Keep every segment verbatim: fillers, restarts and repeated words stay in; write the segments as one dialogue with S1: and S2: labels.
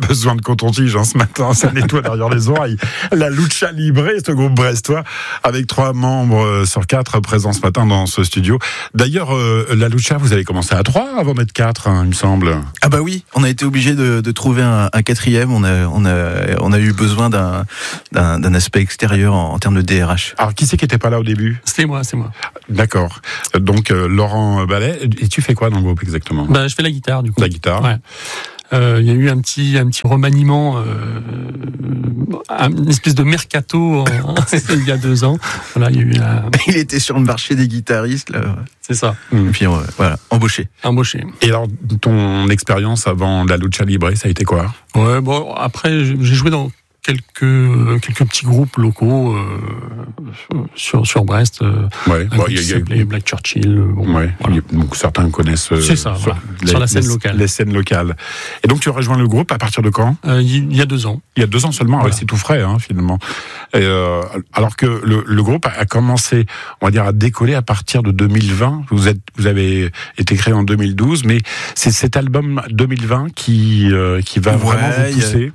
S1: besoin de coton-tige hein, ce matin, ça nettoie derrière les oreilles. La Lucha Libre, ce groupe brestois, avec trois membres sur quatre présents ce matin dans ce studio. D'ailleurs, euh, la Lucha, vous avez commencé à trois avant d'être quatre, hein, il me semble.
S2: Ah bah oui, on a été obligé de, de trouver un, un quatrième. On a, on a, on a eu besoin d'un, d'un, d'un aspect extérieur en, en termes de D R H.
S1: Alors, qui c'est qui n'était pas là au début ?
S3: C'est moi, c'est moi.
S1: D'accord. Donc, euh, Laurent Ballet. Et tu fais quoi dans le groupe exactement ?
S3: Bah, je fais la guitare, du coup.
S1: La guitare.
S3: Ouais. Euh, il y a eu un petit, un petit remaniement, euh, une espèce de mercato en, il y a deux ans. Voilà, il y a eu la...
S2: Il était sur le marché des guitaristes, là.
S3: C'est ça.
S2: Et puis, euh, voilà, embauché.
S3: Embauché.
S1: Et alors, ton expérience avant la Lucha Libre, ça a été quoi ?
S3: Ouais, bon, après, j'ai joué dans quelques quelques petits groupes locaux euh, sur sur Brest. Euh,
S1: ouais.
S3: Un
S1: Bon,
S3: groupe
S1: y a,
S3: qui
S1: y a...
S3: s'appelait Black Churchill. Bon,
S1: ouais.
S3: Voilà.
S1: Donc certains connaissent. Euh,
S3: C'est ça.
S1: Sur,
S3: Voilà.
S1: les,
S3: sur la scène
S1: les,
S3: locale.
S1: Les scènes locales. Et donc tu as rejoint le groupe à partir de quand ?
S3: euh, Il y a deux ans.
S1: Il y a deux ans seulement.
S3: Voilà.
S1: Ouais, c'est tout frais hein, finalement. Et, euh, alors que le, le groupe a commencé, on va dire, à décoller à partir de deux mille vingt. Vous êtes, vous avez été créé en deux mille douze, mais c'est cet album deux mille vingt qui euh, qui va
S2: ouais,
S1: vraiment vous pousser.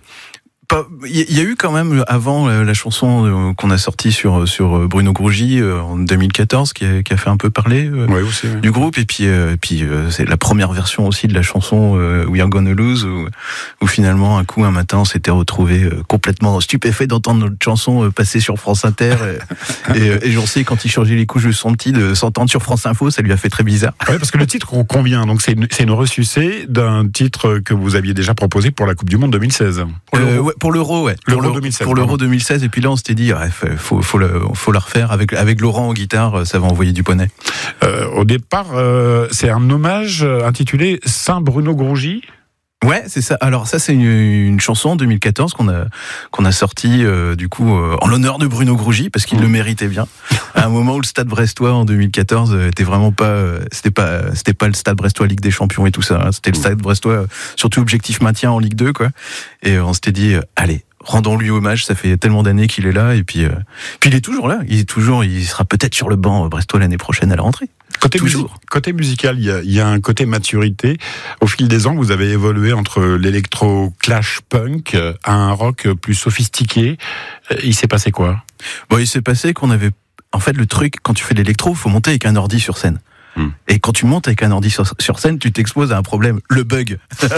S2: Il y a eu quand même avant la chanson qu'on a sortie sur sur Bruno Grougy en deux mille quatorze qui a, qui a fait un peu parler
S1: ouais, aussi, ouais.
S2: du groupe et puis et puis c'est la première version aussi de la chanson We Are Gonna Lose où, où finalement un coup un matin on s'était retrouvé complètement stupéfait d'entendre notre chanson passer sur France Inter et, et, et j'en sais quand il changeait les couches de son petit de s'entendre sur France Info ça lui a fait très bizarre.
S1: Ouais, parce que le titre convient donc c'est une, c'est une ressucée d'un titre que vous aviez déjà proposé pour la Coupe du Monde deux mille seize.
S2: Euh, ouais, pour l'Euro, ouais.
S1: L'Euro
S2: pour
S1: deux mille seize.
S2: Pour l'Euro deux mille seize, et puis là, on s'était dit, ouais, faut, faut, le, faut la refaire avec, avec Laurent en guitare, ça va envoyer du poney.
S1: Euh, au départ, euh, c'est un hommage intitulé Saint Bruno Grougy.
S2: Ouais, c'est ça. Alors ça, c'est une, une chanson en deux mille quatorze qu'on a qu'on a sortie euh, du coup euh, en l'honneur de Bruno Grougy parce qu'il mmh. le méritait bien. À un moment où le Stade Brestois en deux mille quatorze euh, était vraiment pas, euh, c'était pas, c'était pas le Stade Brestois Ligue des Champions et tout ça. Hein. C'était le Stade Brestois euh, surtout objectif maintien en Ligue deux quoi. Et euh, on s'était dit, euh, allez. Rendons-lui hommage, ça fait tellement d'années qu'il est là et puis euh, puis il est toujours là, il est toujours il sera peut-être sur le banc brestois l'année prochaine à la rentrée.
S1: Côté, musique, côté musical, il y, a, il y a un côté maturité. Au fil des ans, vous avez évolué entre l'électro clash punk à un rock plus sophistiqué. Il s'est passé quoi ?
S2: Bon, il s'est passé qu'on avait en fait le truc quand tu fais de l'électro, faut monter avec un ordi sur scène. Et quand tu montes avec un ordi sur, sur scène, tu t'exposes à un problème, le bug.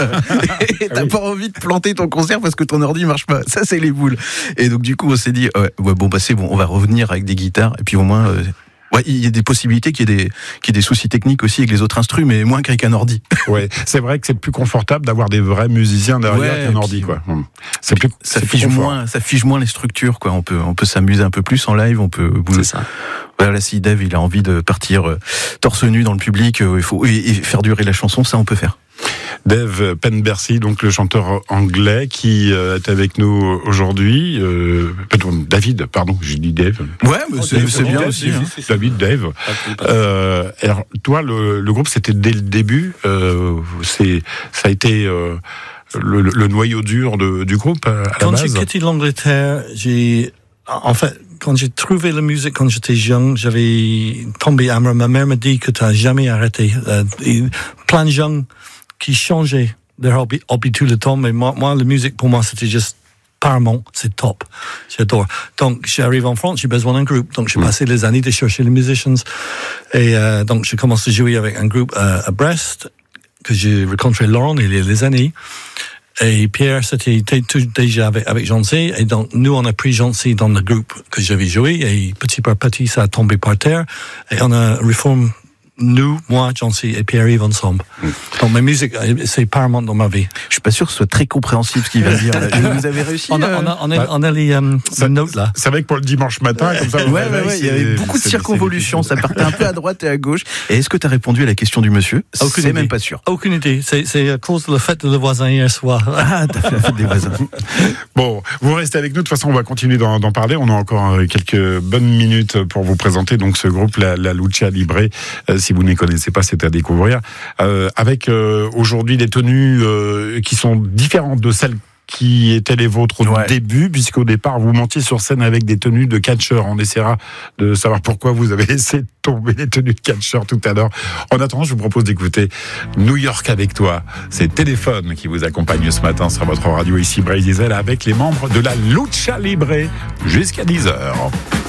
S2: Et t'as ah oui. pas envie de planter ton concert parce que ton ordi marche pas. Ça, c'est les boules. Et donc, du coup, on s'est dit, ouais, ouais, bon, bah, c'est bon, on va revenir avec des guitares. Et puis, au moins, euh, ouais, il y a des possibilités qu'il y ait des, qu'il y ait des soucis techniques aussi avec les autres instruments, mais moins qu'avec un ordi.
S1: Ouais, c'est vrai que c'est plus confortable d'avoir des vrais musiciens derrière ouais, qu'un ordi, quoi. C'est plus,
S2: ça
S1: c'est
S2: fige
S1: plus
S2: moins, ça fige moins les structures, quoi. On peut, on peut s'amuser un peu plus en live, on peut bouger.
S3: C'est ça.
S2: Voilà, si Dave, il a envie de partir euh, torse nu dans le public, euh, il faut, et, et faire durer la chanson, ça, on peut faire.
S1: Dave Penbercy, donc le chanteur anglais qui euh, est avec nous aujourd'hui. Euh, David, pardon, j'ai dit Dave.
S2: Ouais, mais c'est,
S1: Dave,
S2: c'est bien
S1: Dave,
S2: aussi.
S1: Hein. David, Dave. Euh, alors, toi, le, le groupe, c'était dès le début. Euh, c'est, ça a été euh, le, le noyau dur de, du groupe à la
S4: Quand
S1: base.
S4: j'ai quitté l'Angleterre, j'ai, en fait, quand j'ai trouvé la musique quand j'étais jeune, j'avais tombé amoureux. Ma mère m'a dit que tu n'as jamais arrêté. Euh, plein de gens qui changeaient leur hobby, hobby tout le temps, mais moi, moi, la musique pour moi c'était juste Paramount, c'est top. J'adore. Donc, j'arrive en France, j'ai besoin d'un groupe. Donc, j'ai mmh. passé les années de chercher les musicians. Et euh, donc, j'ai commencé à jouer avec un groupe euh, à Brest, que j'ai rencontré Laurent il y a des années. Et Pierre, c'était déjà avec, avec Jean-C. Et donc, nous, on a pris Jean-C dans le groupe que j'avais joué. Et petit par petit, ça a tombé par terre. Et on a reformé, nous, moi, Jean-C et Pierre-Yves ensemble. Mm. Donc, ma musique, c'est Paramount dans ma vie.
S2: Je suis pas sûr que ce soit très compréhensible ce qu'il va dire. Là. Vous avez réussi.
S4: On a, on a, on a, on a les, um,
S1: ça,
S4: les notes là.
S1: C'est vrai que pour le dimanche matin, comme ça.
S2: Ouais, ouais, ouais, ouais, il y avait beaucoup de circonvolutions. Ça partait un peu à droite et à gauche. Et est-ce que tu as répondu à la question du monsieur ?
S4: Aucune
S2: C'est
S4: idée.
S2: Même pas sûr.
S4: Aucune idée. C'est, c'est à cause de la fête de le voisin hier soir.
S2: Ah, t'as fait la fête des voisins.
S1: Bon, vous restez avec nous. De toute façon, on va continuer d'en, d'en parler. On a encore quelques bonnes minutes pour vous présenter donc ce groupe, la, la Lucha Libre. Euh, si vous ne les connaissez pas, c'est à découvrir. Euh, avec euh, aujourd'hui des tenues euh, qui sont différentes de celles qui étaient les vôtres au
S2: Ouais.
S1: début, puisqu'au départ, vous montiez sur scène avec des tenues de catcheur. On essaiera de savoir pourquoi vous avez laissé tomber les tenues de catcheur tout à l'heure. En attendant, je vous propose d'écouter New York avec toi. C'est Téléphone qui vous accompagne ce matin sur votre radio ici, Bray Diesel, avec les membres de la Lucha Libre jusqu'à dix heures.